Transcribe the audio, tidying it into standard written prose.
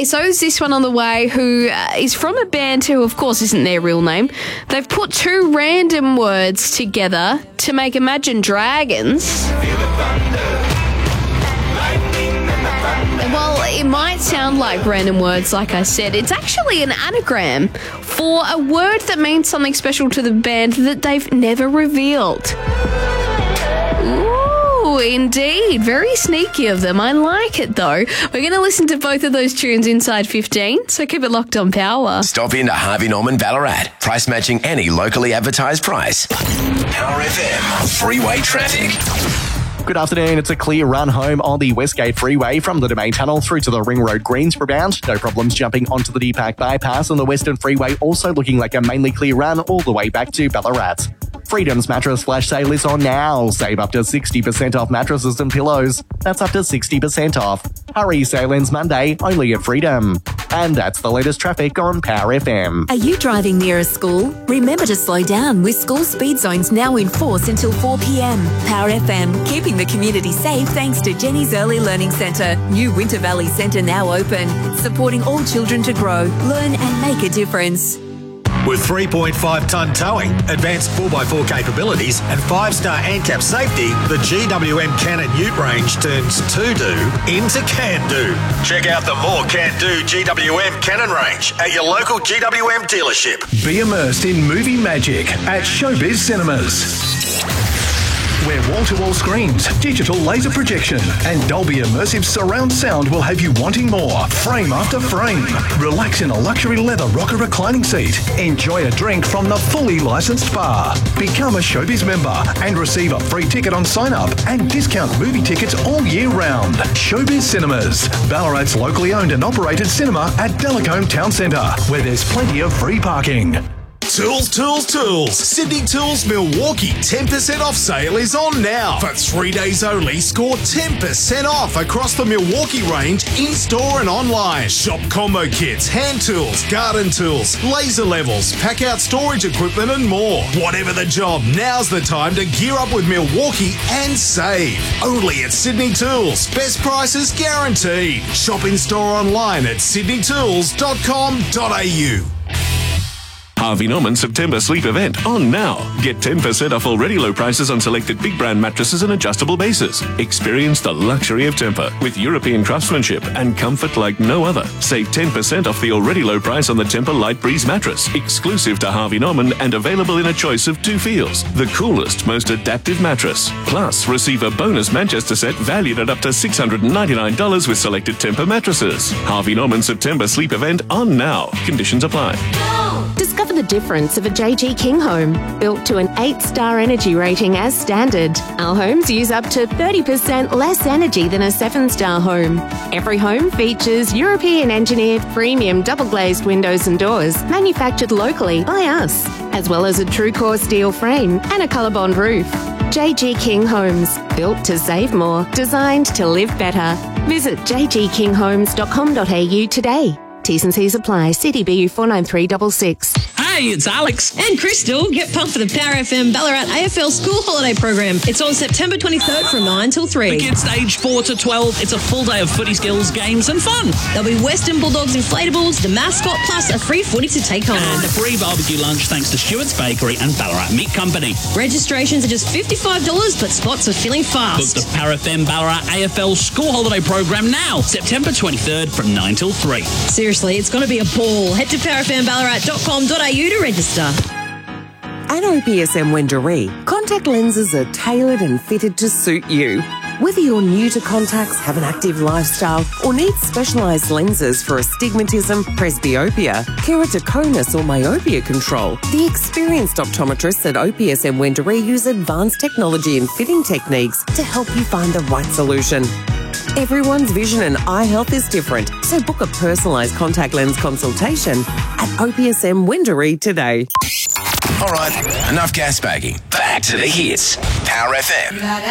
Okay, so is this one on the way who is from a band who, of course, isn't their real name. They've put two random words together to make Imagine Dragons. Well, it might sound like random words, like I said. It's actually an anagram for a word that means something special to the band that they've never revealed. Ooh, indeed. Very sneaky of them. I like it, though. We're going to listen to both of those tunes inside 15, so keep it locked on Power. Stop into Harvey Norman Ballarat. Price matching any locally advertised price. Power FM. Freeway traffic. Good afternoon. It's a clear run home on the Westgate Freeway from the Domain Tunnel through to the Ring Road Greensboro bound. No problems jumping onto the Deepak Bypass on the Western Freeway. Also looking like a mainly clear run all the way back to Ballarat. Freedom's mattress flash sale is on now. Save up to 60% off mattresses and pillows. That's up to 60% off. Hurry, sale ends Monday, only at Freedom. And that's the latest traffic on Power FM. Are you driving near a school? Remember to slow down with school speed zones now in force until 4 p.m. Power FM, keeping the community safe thanks to Jenny's Early Learning Centre. New Winter Valley Centre now open. Supporting all children to grow, learn and make a difference. With 3.5-tonne towing, advanced 4x4 capabilities and 5-star ANCAP safety, the GWM Cannon Ute range turns to-do into can-do. Check out the more can-do GWM Cannon range at your local GWM dealership. Be immersed in movie magic at Showbiz Cinemas, where wall-to-wall screens, digital laser projection and Dolby immersive surround sound will have you wanting more, frame after frame. Relax in a luxury leather rocker reclining seat. Enjoy a drink from the fully licensed bar. Become a Showbiz member and receive a free ticket on sign-up and discount movie tickets all year round. Showbiz Cinemas, Ballarat's locally owned and operated cinema at Delacombe Town Centre, where there's plenty of free parking. Tools, tools, tools. Sydney Tools Milwaukee 10% off sale is on now. For 3 days only, score 10% off across the Milwaukee range in-store and online. Shop combo kits, hand tools, garden tools, laser levels, pack-out storage equipment and more. Whatever the job, now's the time to gear up with Milwaukee and save. Only at Sydney Tools. Best prices guaranteed. Shop in-store online at sydneytools.com.au. Harvey Norman September sleep event on now. Get 10% off already low prices on selected big brand mattresses and adjustable bases. Experience the luxury of Tempur with European craftsmanship and comfort like no other. Save 10% off the already low price on the Tempur Light Breeze mattress, exclusive to Harvey Norman and available in a choice of 2 feels. The coolest, most adaptive mattress. Plus, receive a bonus Manchester set valued at up to $699 with selected Tempur mattresses. Harvey Norman September sleep event on now. Conditions apply. Discover the difference of a JG King home, built to an 8-star energy rating as standard. Our homes use up to 30% less energy than a 7-star home. Every home features European engineered premium double glazed windows and doors, manufactured locally by us, as well as a true core steel frame and a ColourBond roof. JG King Homes, built to save more, designed to live better. Visit jgkinghomes.com.au today. T's and C's apply. CDBU 49366. Hey, it's Alex and Crystal. Get pumped for the Power FM Ballarat AFL School Holiday Program. It's on September 23rd from 9 till 3. For kids aged 4 to 12, it's a full day of footy skills, games and fun. There'll be Western Bulldogs inflatables, the mascot, plus a free footy to take home. And a free barbecue lunch thanks to Stewart's Bakery and Ballarat Meat Company. Registrations are just $55, but spots are filling fast. Book the Power FM Ballarat AFL School Holiday Program now, September 23rd from 9 till 3. Seriously, it's going to be a ball. Head to powerfmballarat.com.au to register. At OPSM Wendouree, contact lenses are tailored and fitted to suit you. Whether you're new to contacts, have an active lifestyle, or need specialised lenses for astigmatism, presbyopia, keratoconus or myopia control, the experienced optometrists at OPSM Wendouree use advanced technology and fitting techniques to help you find the right solution. Everyone's vision and eye health is different, so book a personalised contact lens consultation at OPSM Wendouree today. All right, enough gas bagging. Back to the hits. Power FM.